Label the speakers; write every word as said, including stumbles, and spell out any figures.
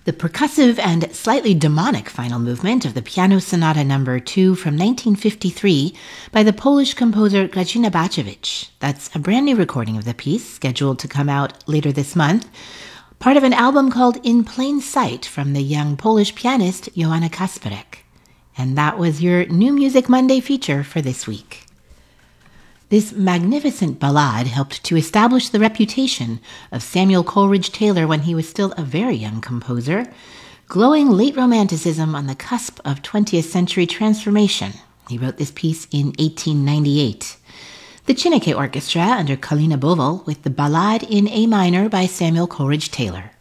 Speaker 1: The percussive and slightly demonic final movement of the Piano Sonata Number two from nineteen fifty-three by the Polish composer Grażyna Bacewicz. That's a brand new recording of the piece, scheduled to come out later this month, part of an album called In Plain Sight from the young Polish pianist Joanna Kasperek. And that was your New Music Monday feature for this week. This magnificent ballade helped to establish the reputation of Samuel Coleridge Taylor when he was still a very young composer, glowing late Romanticism on the cusp of twentieth century transformation. He wrote this piece in eighteen ninety-eight. The Chineke Orchestra under Kalina Bovil with the Ballade in A minor by Samuel Coleridge Taylor.